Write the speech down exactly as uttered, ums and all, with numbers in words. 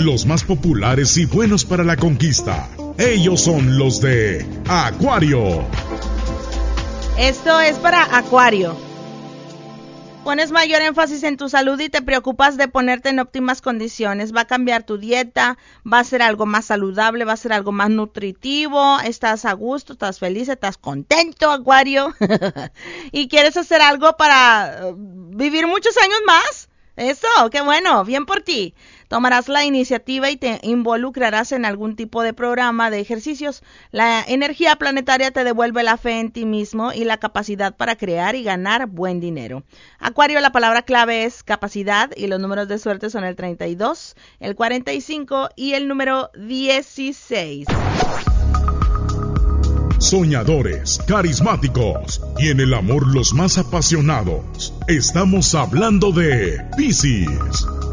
los más populares y buenos para la conquista. Ellos son los de Acuario. Esto es para Acuario. Pones mayor énfasis en tu salud y te preocupas de ponerte en óptimas condiciones. Va a cambiar tu dieta, va a ser algo más saludable, va a ser algo más nutritivo. Estás a gusto, estás feliz, estás contento, Acuario. Y quieres hacer algo para vivir muchos años más. Eso, qué bueno, bien por ti. Tomarás la iniciativa y te involucrarás en algún tipo de programa de ejercicios. La energía planetaria te devuelve la fe en ti mismo y la capacidad para crear y ganar buen dinero. Acuario, la palabra clave es capacidad y los números de suerte son el treinta y dos, el cuarenta y cinco y el número dieciséis. Soñadores, carismáticos y en el amor los más apasionados. Estamos hablando de Piscis.